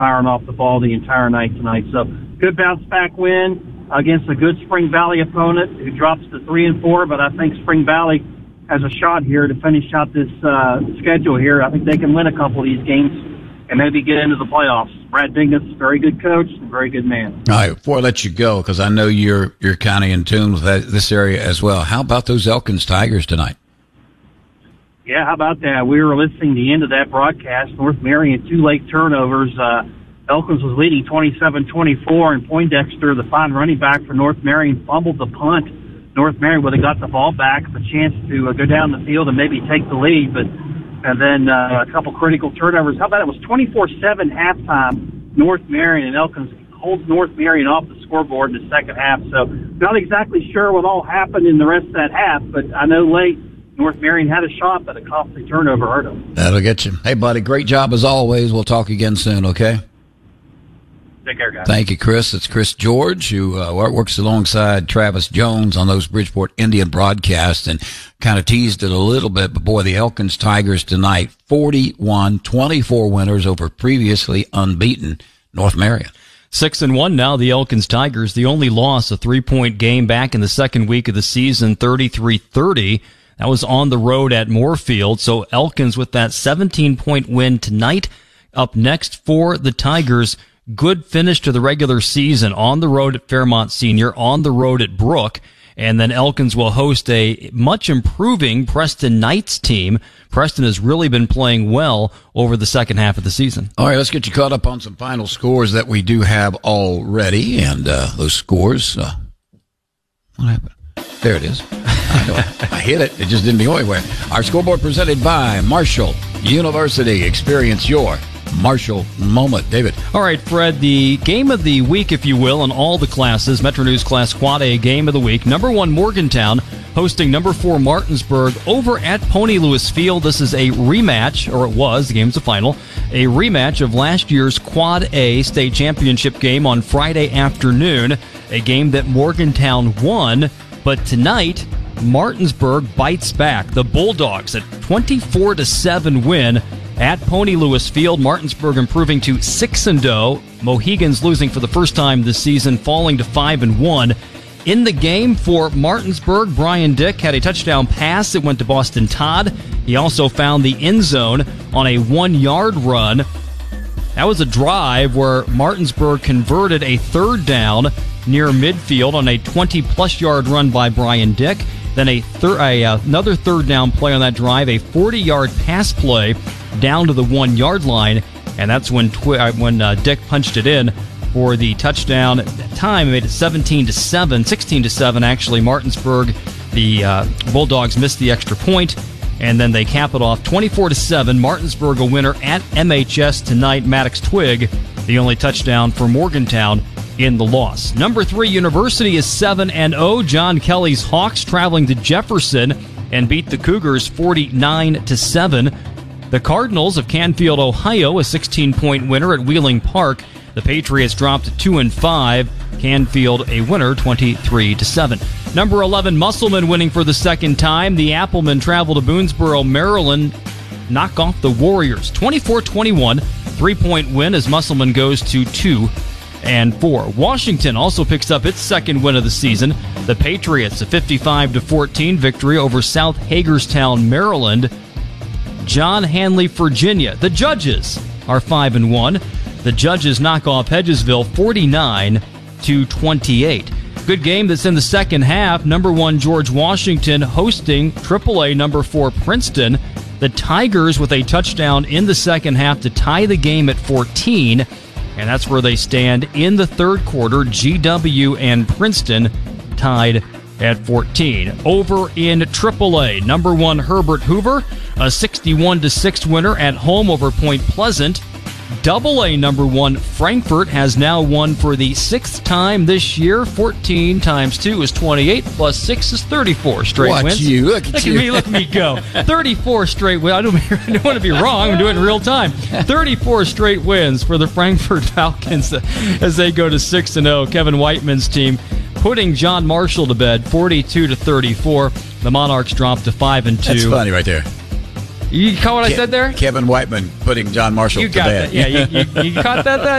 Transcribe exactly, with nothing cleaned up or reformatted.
firing off the ball the entire night tonight. So good bounce-back win against a good Spring Valley opponent who drops to three and four, but I think Spring Valley has a shot here to finish out this uh, schedule here. I think they can win a couple of these games and maybe get into the playoffs. Brad Digness, very good coach, and very good man. All right, before I let you go, because I know you're you're kind of in tune with that, this area as well, how about those Elkins Tigers tonight? Yeah, how about that? We were listening to the end of that broadcast. North Marion, two late turnovers. Uh, Elkins was leading twenty-seven twenty-four, and Poindexter, the fine running back for North Marion, fumbled the punt. North Marion would have got the ball back, a chance to uh, go down the field and maybe take the lead, but and then uh, a couple critical turnovers. How about it was twenty-four seven halftime, North Marion, and Elkins holds North Marion off the scoreboard in the second half. So not exactly sure what all happened in the rest of that half, but I know late North Marion had a shot, but a costly turnover hurt them. That'll get you. Hey, buddy, great job as always. We'll talk again soon, okay? Take care, guys. Thank you, Chris. It's Chris George, who uh, works alongside Travis Jones on those Bridgeport Indian broadcasts, and kind of teased it a little bit. But, boy, the Elkins Tigers tonight, forty-one twenty-four winners over previously unbeaten North Marion. Six and one now, the Elkins Tigers. The only loss, a three-point game back in the second week of the season, thirty-three thirty. That was on the road at Moorfield. So Elkins with that seventeen-point win tonight. Up next for the Tigers, good finish to the regular season on the road at Fairmont Senior, on the road at Brook. And then Elkins will host a much improving Preston Knights team. Preston has really been playing well over the second half of the season. All right, let's get you caught up on some final scores that we do have already. And uh, those scores, uh, what happened? There it is. I know it. I hit it. It just didn't go anywhere. Our scoreboard presented by Marshall University. Experience your Marshall moment. David. All right, Fred, the game of the week, if you will, in all the classes, Metro News Class Quad A game of the week. Number one, Morgantown, hosting number four, Martinsburg, over at Pony Lewis Field. This is a rematch, or it was, the game's the final, a rematch of last year's Quad A state championship game on Friday afternoon, a game that Morgantown won. But tonight, Martinsburg bites back. The Bulldogs, a twenty-four to seven win at Pony Lewis Field. Martinsburg improving to six and oh. Mohegans losing for the first time this season, falling to five and one. In the game for Martinsburg, Brian Dick had a touchdown pass that went to Boston Todd. He also found the end zone on a one-yard run. That was a drive where Martinsburg converted a third down near midfield on a twenty-plus yard run by Brian Dick. Then a, thir- a uh, another third down play on that drive, a forty-yard pass play down to the one-yard line, and that's when twi- uh, when uh, Dick punched it in for the touchdown. At that time, it made it seventeen to seven, sixteen to seven actually. Martinsburg, the uh, Bulldogs missed the extra point, and then they cap it off twenty-four to seven. Martinsburg a winner at M H S tonight. Maddox Twig, the only touchdown for Morgantown in the loss. Number three, University is seven and oh. John Kelly's Hawks traveling to Jefferson and beat the Cougars forty-nine to seven. The Cardinals of Canfield, Ohio, a sixteen-point winner at Wheeling Park. The Patriots dropped to two and five. Canfield a winner, twenty-three to seven. Number eleven, Musselman winning for the second time. The Applemen travel to Boonesboro, Maryland, knock off the Warriors, twenty-four twenty-one. Three-point win as Musselman goes to two and four. Washington also picks up its second win of the season. The Patriots, a fifty-five to fourteen victory over South Hagerstown, Maryland. John Hanley, Virginia. The Judges are five and one. The Judges knock off Hedgesville forty-nine to twenty-eight. Good game that's in the second half. Number one, George Washington hosting triple A number four, Princeton. The Tigers with a touchdown in the second half to tie the game at fourteen. And that's where they stand in the third quarter. G W and Princeton tied at fourteen. Over in triple A, number one, Herbert Hoover, a sixty-one to six winner at home over Point Pleasant. Double A number one, Frankfort, has now won for the sixth time this year. fourteen times two is twenty-eight, plus six is thirty-four straight Watch wins. you. Look at look you. At me, look at me go. thirty-four straight wins. I don't, I don't want to be wrong. I'm doing it in real time. thirty-four straight wins for the Frankfort Falcons as they go to six and oh. Kevin Whiteman's team putting John Marshall to bed, forty-two to thirty-four. The Monarchs dropped to five and two. That's funny right there. You caught what Ke- I said there? Kevin Whiteman putting John Marshall You to got bed. that. Yeah, you, you, you caught that?